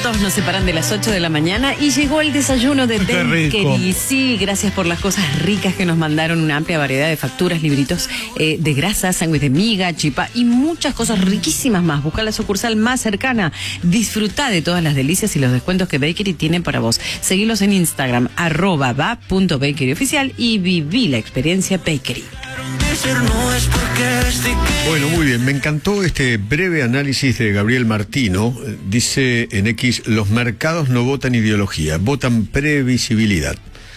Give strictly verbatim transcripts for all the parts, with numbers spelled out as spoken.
minutos nos separan de las ocho de la mañana y llegó el desayuno de Bakery. Sí, gracias por las cosas ricas que nos mandaron, una amplia variedad de facturas, libritos eh, de grasa, sándwich de miga, chipá y muchas cosas riquísimas más. Busca la sucursal más cercana. Disfruta de todas las delicias y los descuentos que Bakery tiene para vos. Seguilos en Instagram, arroba va punto bakery oficial y viví la experiencia Bakery. Bueno, muy bien, me encantó este breve análisis de Gabriel Martino. Dice en X, los mercados no votan ideología, votan previsibilidad.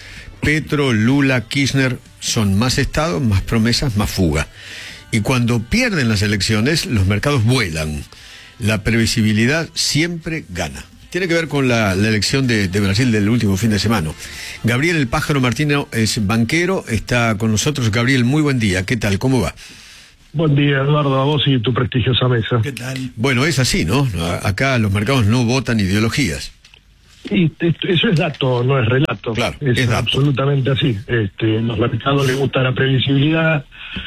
Petro, Lula, Kirchner son más Estado, más promesas, más fuga. Y cuando pierden las elecciones, los mercados vuelan. La previsibilidad siempre gana. Tiene que ver con la, la elección de, de Brasil del último fin de semana. Gabriel el Pájaro Martino es banquero, está con nosotros. Gabriel, muy buen día. ¿Qué tal? ¿Cómo va? Buen día, Eduardo, a vos y tu prestigiosa mesa. ¿Qué tal? Bueno, es así, ¿no? Acá los mercados no votan ideologías. Y eso es dato, no es relato. Claro, es, es dato. Absolutamente así. Este, los mercados les gusta la previsibilidad,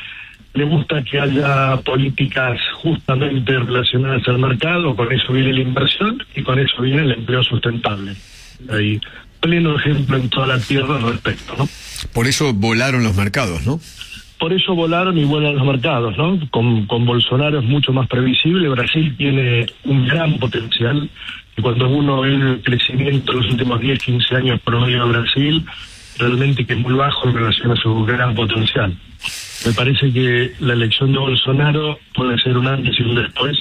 les gusta que haya políticas justamente relacionadas al mercado, con eso viene la inversión y con eso viene el empleo sustentable. Hay pleno ejemplo en toda la tierra al respecto, ¿no? Por eso volaron los mercados, ¿no? Por eso volaron y vuelan los mercados, ¿no? Con, con Bolsonaro es mucho más previsible. Brasil tiene un gran potencial y cuando uno ve el crecimiento de los últimos diez, quince años promedio de Brasil, realmente que es muy bajo en relación a su gran potencial. Me parece que la elección de Bolsonaro puede ser un antes y un después,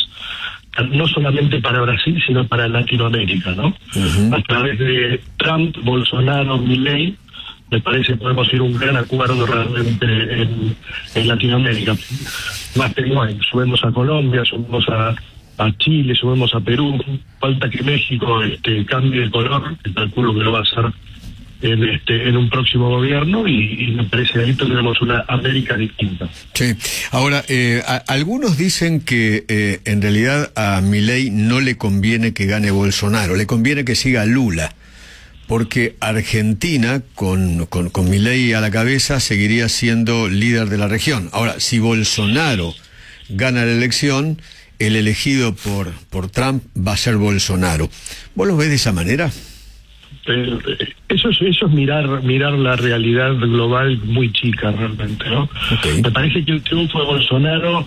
no solamente para Brasil, sino para Latinoamérica, ¿no? Uh-huh. A través de Trump, Bolsonaro, Milei, me parece que podemos ir a un gran acuerdo realmente en, en Latinoamérica. Más que no, subimos a Colombia, subimos a, a Chile, subimos a Perú, falta que México este, cambie de color, que calculo que lo va a hacer en este en un próximo gobierno y, y me parece que ahí tendremos una América distinta. Sí, ahora, eh, a, algunos dicen que eh, en realidad a Milei no le conviene que gane Bolsonaro, le conviene que siga Lula, porque Argentina, con, con, con Milei a la cabeza, seguiría siendo líder de la región. Ahora, si Bolsonaro gana la elección, el elegido por, por Trump va a ser Bolsonaro. ¿Vos lo ves de esa manera? Eh, eso es eso es mirar mirar la realidad global muy chica realmente, ¿no? Okay. Me parece que el triunfo de Bolsonaro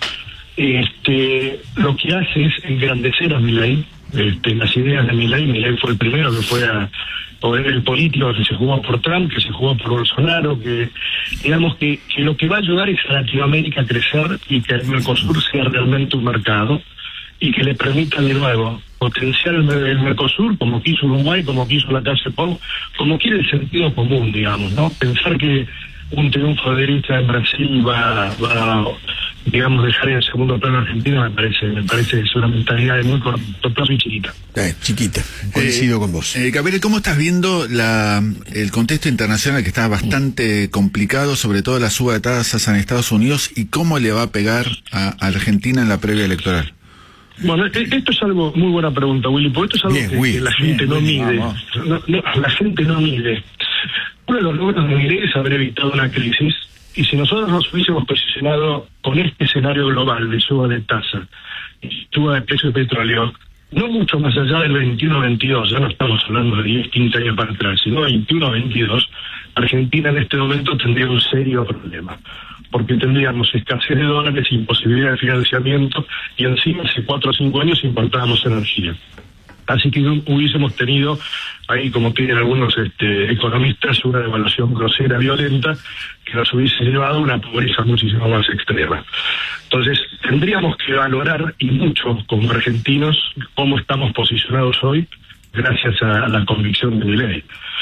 este lo que hace es engrandecer a Milei, este, las ideas de Milei. Milei fue el primero que fue a poder el político que se jugó por Trump, que se jugó por Bolsonaro, que digamos que, que lo que va a ayudar es a Latinoamérica a crecer y que el Mercosur sea realmente un mercado y que le permita de nuevo potenciar el, el Mercosur como quiso Uruguay, como quiso la Calle Pou, como quiere el sentido común, digamos, ¿no? Pensar que un triunfo de derecha en Brasil va, va digamos, dejar en segundo plano a Argentina, me parece, me parece es una mentalidad de muy corto plazo y chiquita. Eh, chiquita, coincido eh, con vos. Eh, Gabriel, ¿cómo estás viendo la el contexto internacional que está bastante complicado, sobre todo la suba de tasas en Estados Unidos, y cómo le va a pegar a, a Argentina en la previa electoral? Bueno, esto es algo, muy buena pregunta, Willy, porque esto es algo bien, que, Willy, que la gente bien, no Willy, mide. No, no, la gente no mide. Uno de los logros de Milei es haber evitado una crisis, y si nosotros nos hubiésemos posicionado con este escenario global de suba de tasa y suba de precio de petróleo, no mucho más allá del veintiuno veintidós, ya no estamos hablando de diez, quince años para atrás, sino veintiuno veintidós, Argentina en este momento tendría un serio problema, porque tendríamos escasez de dólares, imposibilidad de financiamiento, y encima hace cuatro o cinco años importábamos energía. Así que hubiésemos tenido ahí, como tienen algunos este, economistas, una devaluación grosera, violenta, que nos hubiese llevado a una pobreza muchísimo más extrema. Entonces, tendríamos que valorar, y mucho como argentinos, cómo estamos posicionados hoy, gracias a la convicción de Milei.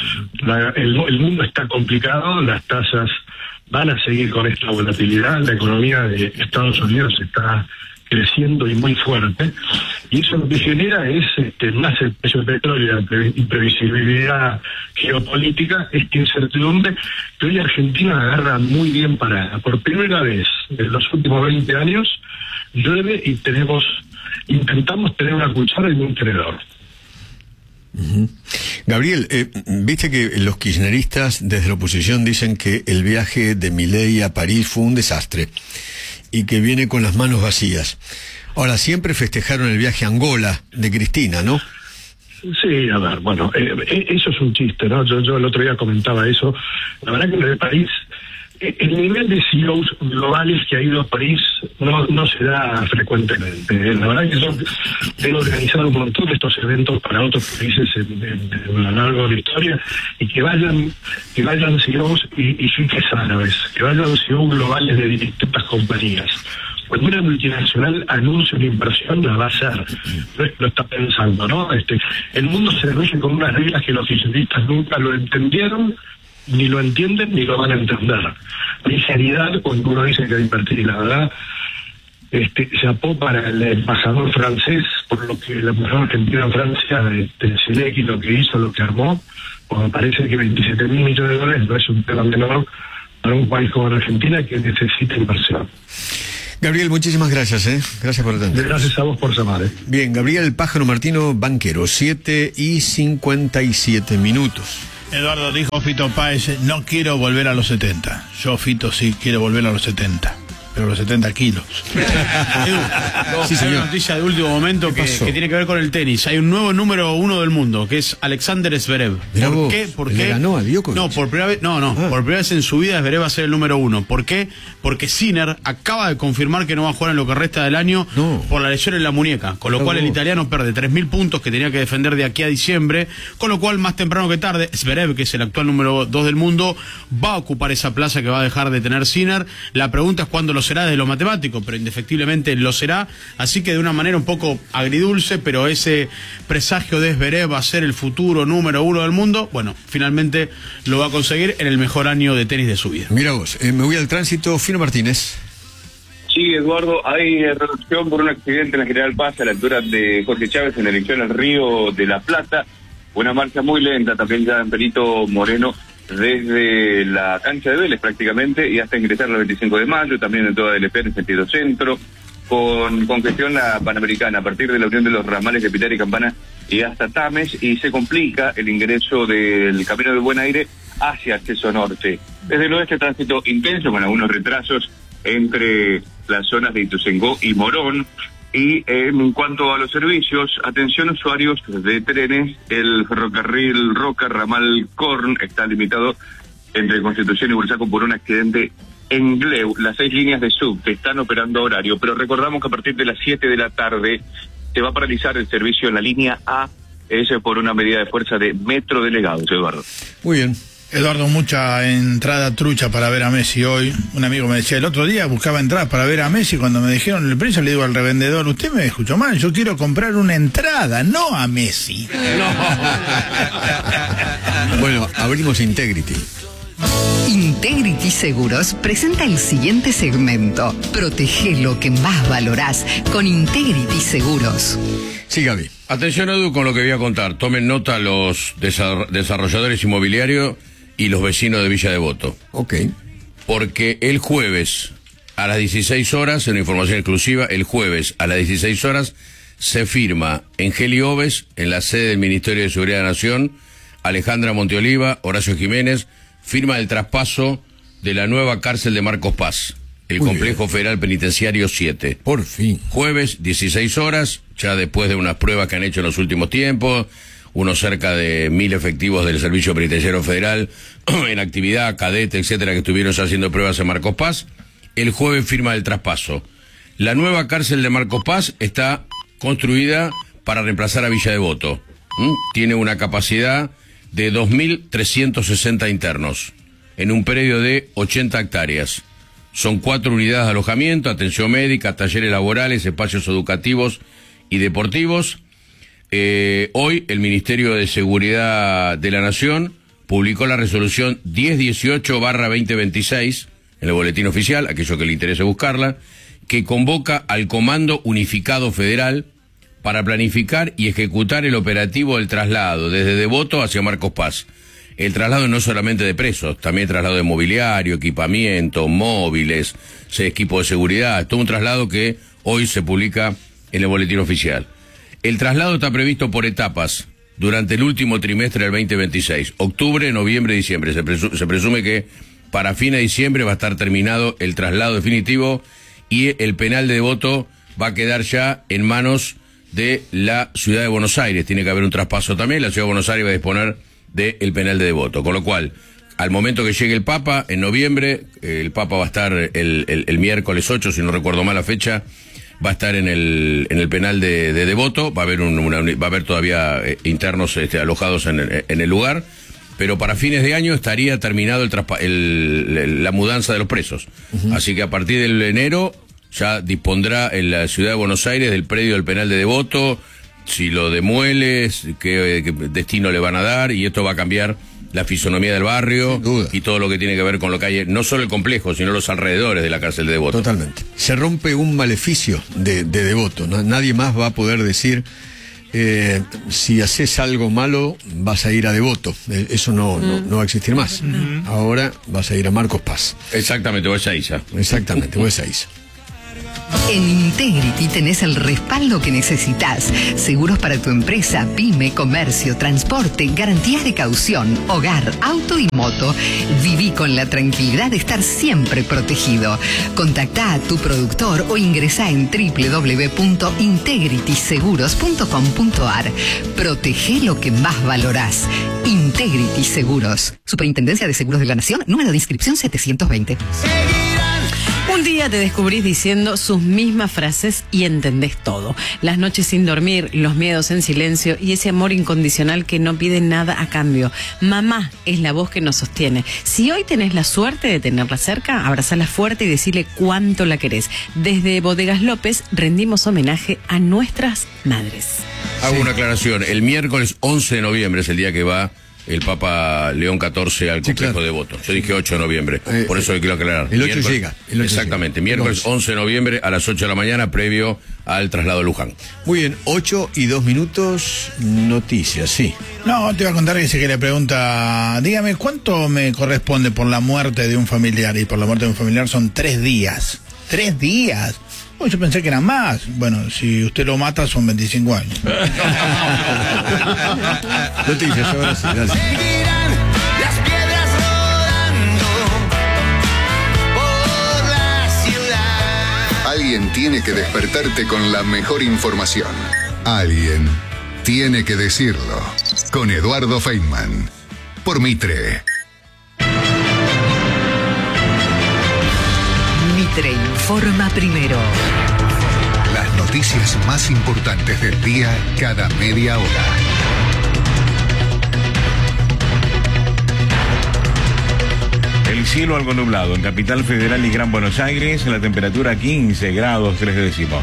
La, el, el mundo está complicado, las tasas van a seguir con esta volatilidad, la economía de Estados Unidos está creciendo y muy fuerte, y eso lo que genera es este, más el precio del petróleo, la imprevisibilidad geopolítica, esta incertidumbre que hoy Argentina agarra muy bien parada. Por primera vez en los últimos veinte años llueve y tenemos intentamos tener una cuchara y un tenedor. Uh-huh. Gabriel, eh, viste que los kirchneristas desde la oposición dicen que el viaje de Milei a París fue un desastre y que viene con las manos vacías. Ahora, siempre festejaron el viaje a Angola de Cristina, ¿no? Sí, a ver, bueno, eh, eso es un chiste, ¿no? Yo, yo el otro día comentaba eso. La verdad que en el país, eh, el nivel de C E Os globales que ha ido a París no, no se da frecuentemente. ¿eh? La verdad que yo he organizado un montón de estos eventos para otros países en, en, en a lo largo de la historia, y que vayan que vayan C E Os y, y jeques árabes, que vayan C E Os globales de distintas compañías. Cuando una multinacional anuncia una inversión, la va a hacer. No es que lo está pensando, ¿no? Este, el mundo se rige con unas reglas que los kirchneristas nunca lo entendieron, ni lo entienden, ni lo van a entender. Hay seriedad cuando uno dice que va a invertir, y la verdad, este, se apó para el embajador francés, por lo que el embajador argentino en Francia, este, Selecki, lo que hizo, lo que armó, pues me parece que veintisiete mil millones de dólares no es un tema menor para un país como Argentina que necesita inversión. Gabriel, muchísimas gracias, ¿eh? Gracias por atender. Gracias a vos por llamar, ¿eh? Bien, Gabriel Pájaro Martino, banquero, siete y cincuenta y siete minutos. Eduardo, dijo Fito Páez, no quiero volver a los setenta. Yo, Fito, sí quiero volver a los setenta. Pero los setenta kilos. Edu, sí, hay una noticia de último momento que, que tiene que ver con el tenis. Hay un nuevo número uno del mundo, que es Alexander Zverev. Mirá ¿Por vos, qué? ¿Por ¿le qué? ganó a Djokovic? No, por primera vez, no, no, ah. por primera vez en su vida Zverev va a ser el número uno. ¿Por qué? Porque Sinner acaba de confirmar que no va a jugar en lo que resta del año no. por la lesión en la muñeca. Con lo Mirá cual vos. el italiano pierde tres mil puntos que tenía que defender de aquí a diciembre. Con lo cual, más temprano que tarde, Zverev, que es el actual número dos del mundo, va a ocupar esa plaza que va a dejar de tener Sinner. La pregunta es cuándo lo será desde lo matemático, pero indefectiblemente lo será, así que de una manera un poco agridulce, pero ese presagio de Zverev va a ser el futuro número uno del mundo, bueno, finalmente lo va a conseguir en el mejor año de tenis de su vida. Mira vos, eh, me voy al tránsito, Fino Martínez. Sí, Eduardo, hay reducción por un accidente en la General Paz a la altura de Jorge Chávez en la dirección al Río de la Plata, una marcha muy lenta también ya en Perito Moreno, desde la cancha de Vélez prácticamente y hasta ingresar al veinticinco de mayo, también en toda L P en sentido centro, con congestión la Panamericana a partir de la unión de los ramales de Pilar y Campana y hasta Tames, y se complica el ingreso del Camino del Buen Aire hacia acceso norte. Desde el oeste, tránsito intenso con algunos retrasos entre las zonas de Ituzaingó y Morón. Y eh, en cuanto a los servicios, atención usuarios de trenes, el ferrocarril Roca Ramal Corn está limitado entre Constitución y Bursaco por un accidente en Gleu. Las seis líneas de subte están operando horario, pero recordamos que a partir de las siete de la tarde se va a paralizar el servicio en la línea A, ese por una medida de fuerza de Metro Delegados, Eduardo. Muy bien. Eduardo, mucha entrada trucha para ver a Messi hoy. Un amigo me decía, el otro día buscaba entradas para ver a Messi, cuando me dijeron el precio le digo al revendedor, usted me escuchó mal, yo quiero comprar una entrada, no a Messi. No. Bueno, abrimos Integrity. Integrity Seguros presenta el siguiente segmento. Protege lo que más valorás con Integrity Seguros. Sí, Gaby. Atención, Edu, con lo que voy a contar. Tomen nota los desarrolladores inmobiliarios y los vecinos de Villa Devoto. Ok. Porque el jueves a las dieciséis horas, en una información exclusiva, el jueves a las dieciséis horas se firma en Geli Oves, en la sede del Ministerio de Seguridad de la Nación, Alejandra Monteoliva, Horacio Jiménez, firma el traspaso de la nueva cárcel de Marcos Paz, el Muy Complejo bien. Federal Penitenciario siete. Por fin. Jueves, dieciséis horas, ya después de unas pruebas que han hecho en los últimos tiempos, unos cerca de mil efectivos del Servicio Penitenciario Federal en actividad, cadete, etcétera, que estuvieron haciendo pruebas en Marcos Paz. El jueves firma el traspaso. La nueva cárcel de Marcos Paz está construida para reemplazar a Villa Devoto. ¿Mm? Tiene una capacidad de dos mil trescientos sesenta internos, en un predio de ochenta hectáreas. Son cuatro unidades de alojamiento, atención médica, talleres laborales, espacios educativos y deportivos. Eh, hoy el Ministerio de Seguridad de la Nación publicó la resolución diez dieciocho barra veinte veintiséis en el boletín oficial, aquello que le interese buscarla, que convoca al Comando Unificado Federal para planificar y ejecutar el operativo del traslado desde Devoto hacia Marcos Paz. El traslado no solamente de presos, también traslado de mobiliario, equipamiento, móviles, equipo de seguridad, todo un traslado que hoy se publica en el boletín oficial. El traslado está previsto por etapas durante el último trimestre del veinte veintiséis, octubre, noviembre, diciembre. Se, presu- se presume que para fin de diciembre va a estar terminado el traslado definitivo y el penal de Devoto va a quedar ya en manos de la ciudad de Buenos Aires. Tiene que haber un traspaso también. La ciudad de Buenos Aires va a disponer del penal de Devoto. Con lo cual, al momento que llegue el Papa, en noviembre, el Papa va a estar el, el, el miércoles ocho, si no recuerdo mal la fecha, va a estar en el en el penal de, de Devoto. Va a haber un, una, va a haber todavía eh, internos este, alojados en, en el lugar, pero para fines de año estaría terminado el, traspa el, el la mudanza de los presos. Uh-huh. Así que a partir del enero ya dispondrá en la ciudad de Buenos Aires del predio del penal de Devoto, si lo demuele, qué, qué destino le van a dar, y esto va a cambiar la fisonomía del barrio y todo lo que tiene que ver con lo que hay, no solo el complejo, sino los alrededores de la cárcel de Devoto. Totalmente. Se rompe un maleficio de, de Devoto, ¿no? Nadie más va a poder decir, eh, si haces algo malo, vas a ir a Devoto. Eh, eso no, mm. no, no va a existir más. Mm-hmm. Ahora vas a ir a Marcos Paz. Exactamente, o a Ezeiza. Exactamente, o a Ezeiza. En Integrity tenés el respaldo que necesitas. Seguros para tu empresa, pyme, comercio, transporte, garantías de caución, hogar, auto y moto. Viví con la tranquilidad de estar siempre protegido. Contactá a tu productor o ingresá en doble u doble u doble u punto integrity seguros punto com punto a r. Protege lo que más valorás. Integrity Seguros. Superintendencia de Seguros de la Nación, número de inscripción setecientos veinte. Un día te descubrís diciendo sus mismas frases y entendés todo. Las noches sin dormir, los miedos en silencio y ese amor incondicional que no pide nada a cambio. Mamá es la voz que nos sostiene. Si hoy tenés la suerte de tenerla cerca, abrazala fuerte y decirle cuánto la querés. Desde Bodegas López rendimos homenaje a nuestras madres. Hago sí. una aclaración. El miércoles once de noviembre es el día que va el Papa León catorce al complejo sí, claro. de Devoto. Yo dije ocho de noviembre, eh, por eso lo quiero aclarar. El ocho llega. El ocho exactamente, llega. miércoles once de noviembre a las ocho de la mañana, previo al traslado de Luján. Muy bien, ocho y dos minutos, noticias, sí. No, te iba a contar que dice que le pregunta, dígame, ¿cuánto me corresponde por la muerte de un familiar? Y por la muerte de un familiar son tres días. ¿Tres días? Oh, yo pensé que eran más. Bueno, si usted lo mata son veinticinco años. Noticias, ahora sí, gracias. Las piedras rodando por la ciudad. Alguien tiene que despertarte con la mejor información. Alguien tiene que decirlo. Con Eduardo Feynman. Por Mitre. Mitre informa primero. Las noticias más importantes del día cada media hora. El cielo algo nublado en Capital Federal y Gran Buenos Aires, la temperatura quince grados tres décimos.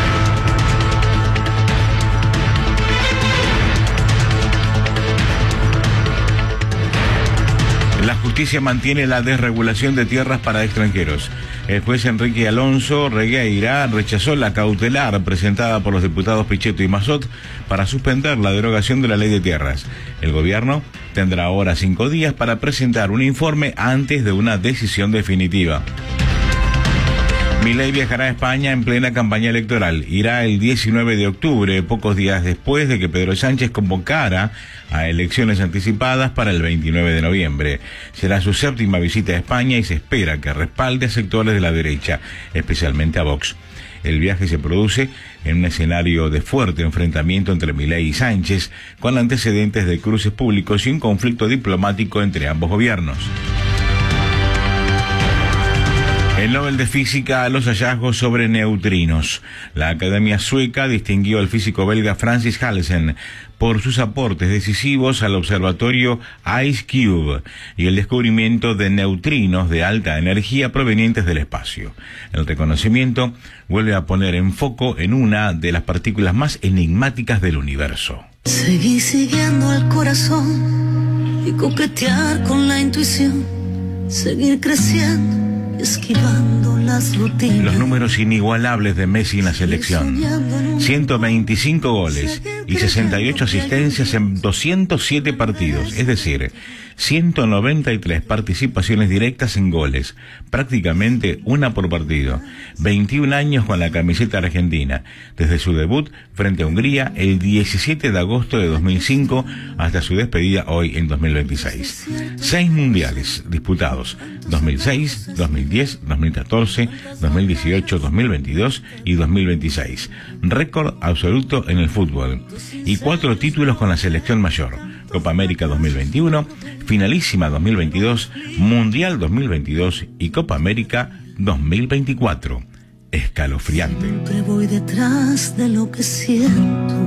La justicia mantiene la desregulación de tierras para extranjeros. El juez Enrique Alonso Regueira rechazó la cautelar presentada por los diputados Pichetto y Massot para suspender la derogación de la ley de tierras. El gobierno tendrá ahora cinco días para presentar un informe antes de una decisión definitiva. Milei viajará a España en plena campaña electoral. Irá el diecinueve de octubre, pocos días después de que Pedro Sánchez convocara a elecciones anticipadas para el veintinueve de noviembre. Será su séptima visita a España y se espera que respalde a sectores de la derecha, especialmente a Vox. El viaje se produce en un escenario de fuerte enfrentamiento entre Milei y Sánchez, con antecedentes de cruces públicos y un conflicto diplomático entre ambos gobiernos. El Nobel de Física a los hallazgos sobre neutrinos. La Academia Sueca distinguió al físico belga Francis Halsen por sus aportes decisivos al observatorio IceCube y el descubrimiento de neutrinos de alta energía provenientes del espacio. El reconocimiento vuelve a poner en foco en una de las partículas más enigmáticas del universo. Seguí siguiendo al corazón y coquetear con la intuición, seguir creciendo, esquivando las rutinas. Los números inigualables de Messi en la selección. ciento veinticinco goles y sesenta y ocho asistencias en doscientos siete partidos, es decir, ciento noventa y tres participaciones directas en goles, prácticamente una por partido. veintiún años con la camiseta argentina, desde su debut frente a Hungría el diecisiete de agosto de dos mil cinco hasta su despedida hoy en dos mil veintiséis. Seis mundiales disputados: dos mil seis, dos mil diez, dos mil catorce, dos mil dieciocho, dos mil veintidós y dos mil veintiséis. Récord absoluto en el fútbol. Y cuatro títulos con la selección mayor: Copa América dos mil veintiuno, Finalísima dos mil veintidós, Mundial dos mil veintidós y Copa América dos mil veinticuatro. Escalofriante. Siempre voy detrás de lo que siento.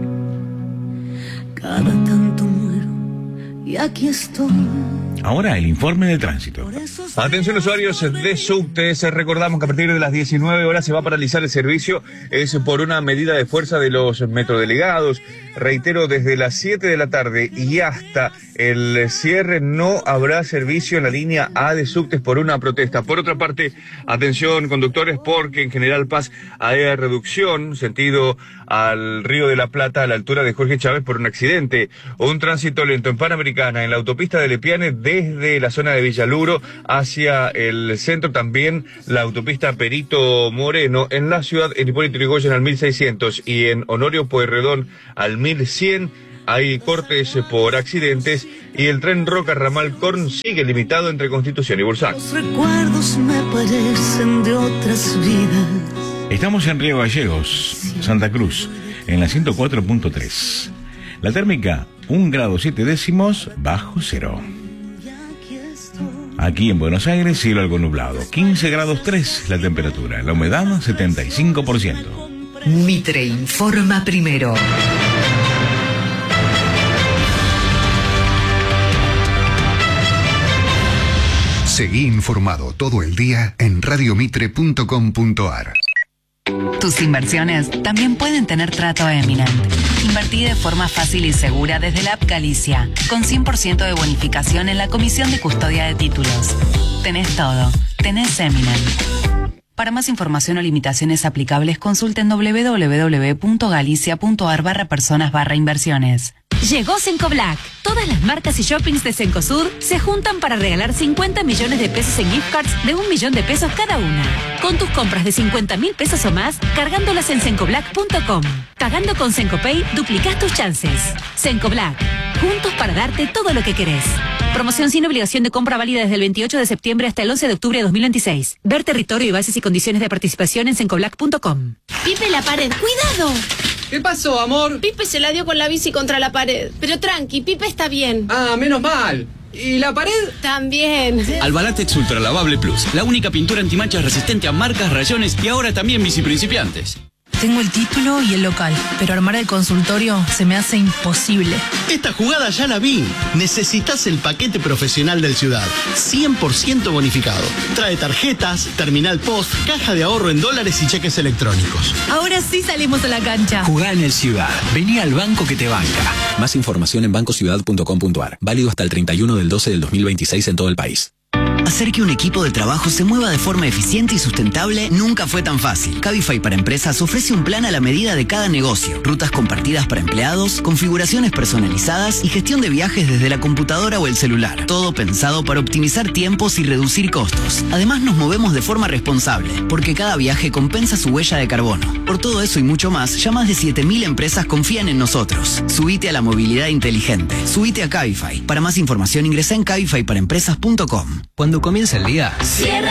Cada tanto muero y aquí estoy. Ahora el informe de tránsito. Atención usuarios de subtes, recordamos que a partir de las diecinueve horas se va a paralizar el servicio, es por una medida de fuerza de los metrodelegados. Reitero, desde las siete de la tarde y hasta el cierre no habrá servicio en la línea A de subtes por una protesta. Por otra parte, atención conductores, porque en General Paz hay reducción sentido al Río de la Plata a la altura de Jorge Chávez por un accidente. Un tránsito lento en Panamericana, en la autopista de Lepiane, desde la zona de Villaluro hacia el centro, también la autopista Perito Moreno, en la ciudad, en Hipólito Yrigoyen al mil seiscientos y en Honorio Pueyrredón al mil cien. Hay cortes por accidentes y el tren Roca Ramal Corn sigue limitado entre Constitución y Bursac. Los recuerdos me parecen de otras vidas. Estamos en Río Gallegos, Santa Cruz, en la ciento cuatro punto tres. La térmica, un grado siete décimos bajo cero. Aquí en Buenos Aires, cielo algo nublado, quince grados tres la temperatura, la humedad setenta y cinco por ciento. Mitre informa primero. Seguí informado todo el día en radio mitre punto com punto ar. Tus inversiones también pueden tener trato Eminent. Invertí de forma fácil y segura desde la app Galicia, con cien por ciento de bonificación en la comisión de custodia de títulos. Tenés todo. Tenés Eminent. Para más información o limitaciones aplicables, consulten doble u doble u doble u punto galicia punto ar barra personas barra inversiones. Llegó Cencoblack. Todas las marcas y shoppings de Cencosud se juntan para regalar cincuenta millones de pesos en gift cards de un millón de pesos cada una. Con tus compras de cincuenta mil pesos o más, cargándolas en cencoblack punto com. Pagando con Cencopay, duplicás tus chances. Cencoblack. Juntos para darte todo lo que querés. Promoción sin obligación de compra válida desde el veintiocho de septiembre hasta el once de octubre de dos mil veintiséis. Ver territorio y bases y condiciones de participación en cencoblack punto com. Pipe, la pared. ¡Cuidado! ¿Qué pasó, amor? Pipe se la dio con la bici contra la pared. Pero tranqui, Pipe está bien. Ah, menos mal. ¿Y la pared? También. Albalatex Ultra Lavable Plus. La única pintura antimanchas resistente a marcas, rayones y ahora también bici principiantes. Tengo el título y el local, pero armar el consultorio se me hace imposible. Esta jugada ya la vi. Necesitas el paquete profesional del Ciudad. cien por ciento bonificado. Trae tarjetas, terminal post, caja de ahorro en dólares y cheques electrónicos. Ahora sí salimos a la cancha. Jugá en el Ciudad. Vení al banco que te banca. Más información en banco ciudad punto com punto ar. Válido hasta el treinta y uno del doce del dos mil veintiséis en todo el país. Hacer que un equipo de trabajo se mueva de forma eficiente y sustentable nunca fue tan fácil. Cabify para Empresas ofrece un plan a la medida de cada negocio, rutas compartidas para empleados, configuraciones personalizadas y gestión de viajes desde la computadora o el celular. Todo pensado para optimizar tiempos y reducir costos. Además nos movemos de forma responsable, porque cada viaje compensa su huella de carbono. Por todo eso y mucho más, ya más de siete mil empresas confían en nosotros. Subite a la movilidad inteligente. Subite a Cabify. Para más información ingresa en cabify para empresas punto com. Cuando comienza el día, Cierra